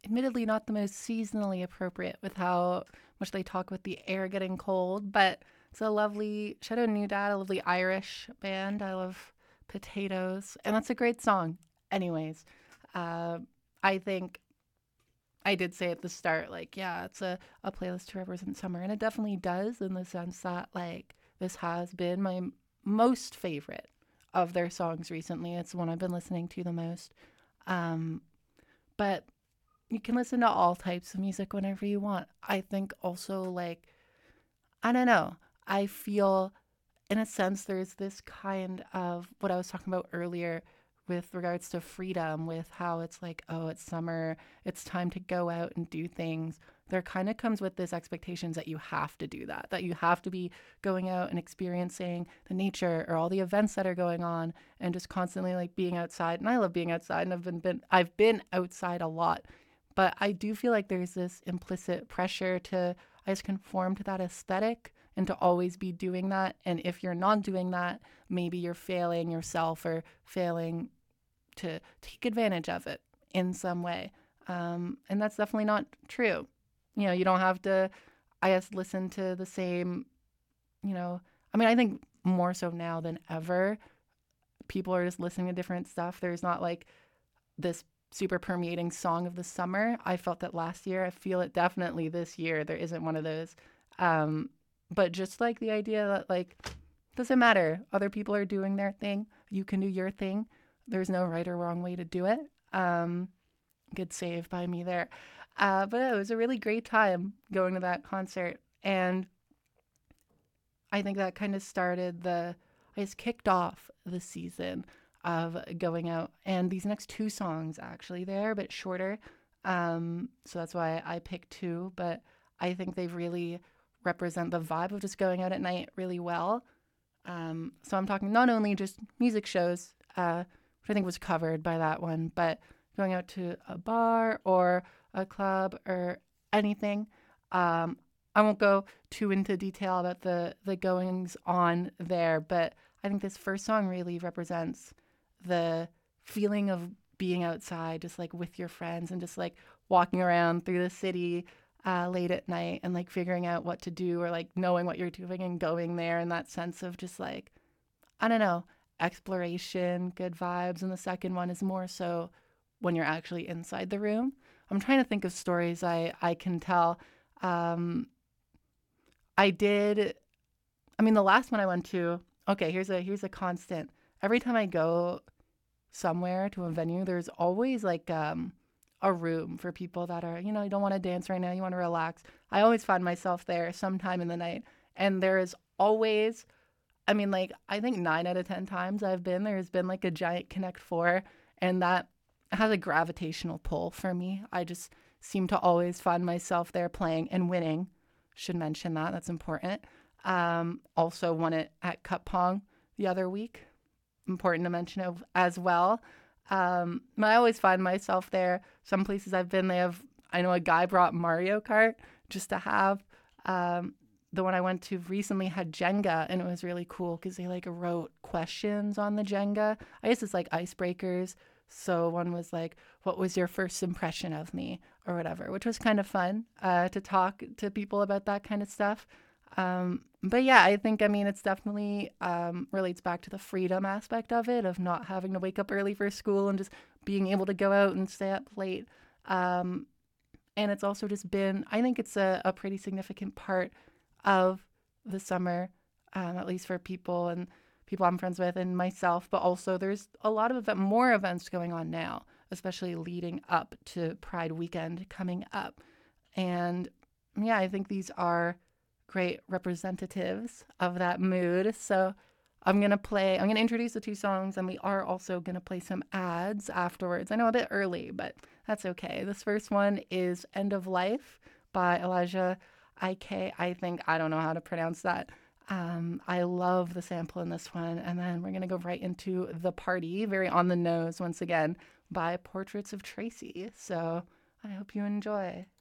admittedly not the most seasonally appropriate with how much they talk with the air getting cold, but it's a lovely Shadow New Dad, a lovely Irish band. I love potatoes, and that's a great song. Anyways, uh, I think I did say at the start, like, yeah, it's a playlist to represent summer, and it definitely does in the sense that, like, this has been my most favorite of their songs recently. It's the one I've been listening to the most. Um, but you can listen to all types of music whenever you want. I think also, like, I don't know, I feel in a sense, there's this kind of what I was talking about earlier with regards to freedom, with how it's like, oh, it's summer, it's time to go out and do things. There kind of comes with this expectations that you have to do that, that you have to be going out and experiencing the nature or all the events that are going on and just constantly like being outside. And I love being outside and I've been outside a lot. But I do feel like there's this implicit pressure to I just conform to that aesthetic and to always be doing that. And if you're not doing that, maybe you're failing yourself or failing to take advantage of it in some way. And that's definitely not true. You know, you don't have to, I guess, listen to the same, you know, I mean, I think more so now than ever, people are just listening to different stuff. There's not like this super permeating song of the summer. I felt that last year. I feel it definitely this year. There isn't one of those. Um, but just like the idea that like doesn't matter. Other people are doing their thing. You can do your thing. There's no right or wrong way to do it. Um, Good save by me there. But it was a really great time going to that concert. And I think that kind of started I just kicked off the season of going out. And these next two songs, actually, they're a bit shorter. So that's why I picked two. But I think they really represent the vibe of just going out at night really well. So I'm talking not only just music shows, which I think was covered by that one, but going out to a bar or a club or anything. Um, I won't go too into detail about the goings on there, but I think this first song really represents the feeling of being outside, just like with your friends and just like walking around through the city late at night and like figuring out what to do or like knowing what you're doing and going there and that sense of just like, I don't know, exploration, good vibes. And the second one is more so when you're actually inside the room. I'm trying to think of stories I can tell. Um, I did. I mean, the last one I went to. Okay, here's a constant. Every time I go somewhere to a venue, there's always like a room for people that are you don't want to dance right now, you want to relax. I always find myself there sometime in the night, and there is always. I mean, like I think 9 out of 10 times I've been there's been like a giant Connect Four, and that has a gravitational pull for me. I just seem to always find myself there playing and winning. Should mention that. That's important. Also won it at Cup Pong the other week. Important to mention as well. But I always find myself there. Some places I've been, I know a guy brought Mario Kart just to have. Um, the one I went to recently had Jenga, and it was really cool because they like wrote questions on the Jenga. I guess it's like icebreakers. So one was like, "What was your first impression of me?" or whatever, which was kind of fun to talk to people about that kind of stuff. But yeah, I mean, it's definitely relates back to the freedom aspect of it, of not having to wake up early for school and just being able to go out and stay up late. Um, and it's also just been, I think it's a pretty significant part of the summer, at least for people and people I'm friends with and myself. But also, there's a lot of more events going on now, especially leading up to Pride weekend coming up. And yeah, I think these are great representatives of that mood. So I'm gonna introduce the two songs, and we are also gonna play some ads afterwards. I know a bit early, but that's okay. This first one is End of Life by Elijah IK. I think I don't know how to pronounce that. I love the sample in this one. And then we're gonna go right into The Party, very on the nose once again, by Portraits of Tracy. So I hope you enjoy.